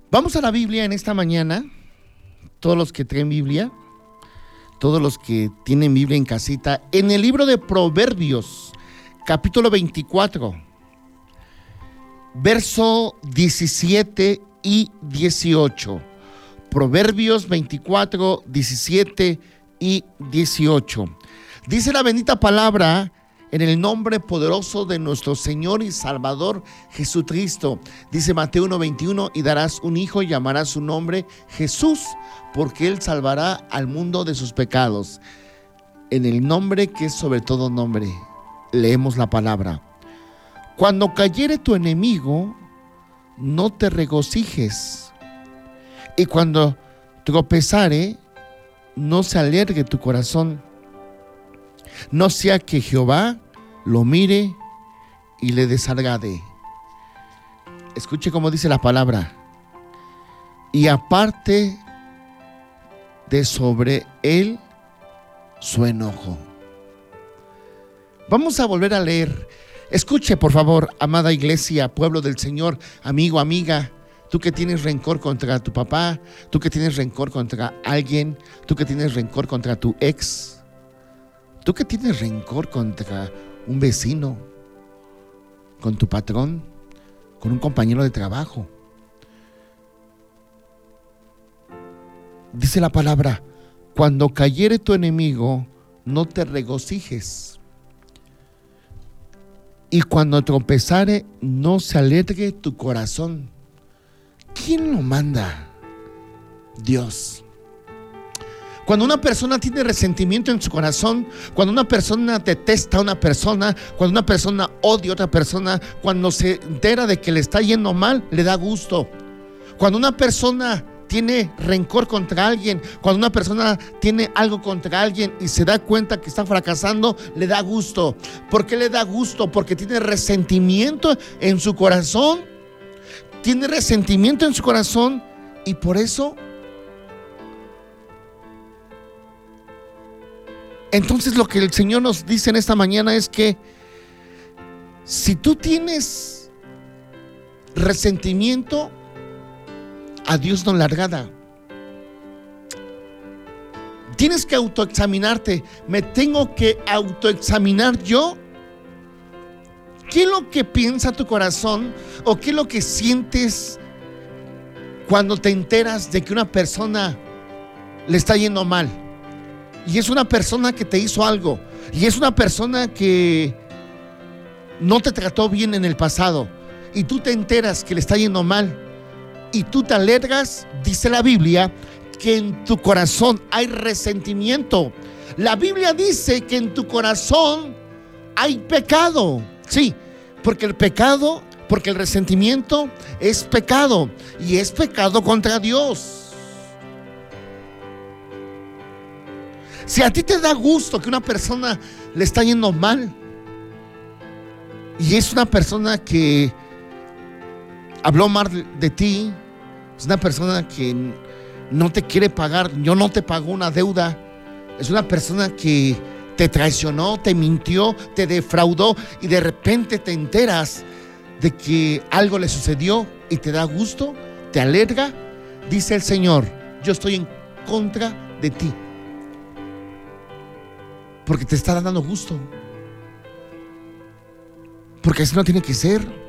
Vamos a la Biblia en esta mañana. Todos los que traen Biblia, todos los que tienen Biblia en casita, en el libro de Proverbios, capítulo 24, verso 17 y 18. Proverbios 24, 17 y 18. Dice la bendita palabra en el nombre poderoso de nuestro Señor y Salvador Jesucristo. Dice Mateo 1:21, y darás un hijo y llamarás su nombre Jesús, porque él salvará al mundo de sus pecados. En el nombre que es sobre todo nombre, leemos la palabra. Cuando cayere tu enemigo, no te regocijes, y cuando tropezare, no se alegre tu corazón. No sea que Jehová lo mire y le desagrade. Escuche cómo dice la palabra. Y aparte de sobre él su enojo. Vamos a volver a leer. Escuche, por favor, amada iglesia, pueblo del Señor, amigo, amiga. Tú que tienes rencor contra tu papá, tú que tienes rencor contra alguien, tú que tienes rencor contra tu ex, tú que tienes rencor contra un vecino, con tu patrón, con un compañero de trabajo. Dice la palabra, cuando cayere tu enemigo, no te regocijes. Y cuando tropezare, no se alegre tu corazón. ¿Quién lo manda? Dios. Cuando una persona tiene resentimiento en su corazón, cuando una persona detesta a una persona, cuando una persona odia a otra persona, cuando se entera de que le está yendo mal, le da gusto. Cuando una persona tiene rencor contra alguien, cuando una persona tiene algo contra alguien y se da cuenta que está fracasando, le da gusto. ¿Por qué le da gusto? Porque tiene resentimiento en su corazón. Tiene resentimiento en su corazón y por eso. Entonces lo que el Señor nos dice en esta mañana es que si tú tienes resentimiento, a Dios no le agrada. Tienes que autoexaminarte. Me tengo que autoexaminar yo. ¿Qué es lo que piensa tu corazón o qué es lo que sientes cuando te enteras de que una persona le está yendo mal? Y es una persona que te hizo algo, y es una persona que no te trató bien en el pasado, y tú te enteras que le está yendo mal, y tú te alegras. Dice la Biblia que en tu corazón hay resentimiento. La Biblia dice que en tu corazón hay pecado. Sí, porque el resentimiento es pecado, y es pecado contra Dios. Si a ti te da gusto que una persona le está yendo mal, y es una persona que habló mal de ti, es una persona que no te quiere pagar, no te pagó una deuda, es una persona que te traicionó, te mintió, te defraudó, y de repente te enteras de que algo le sucedió y te da gusto, te alegra, dice el Señor, yo estoy en contra de ti. Porque te está dando gusto. Porque así no tiene que ser.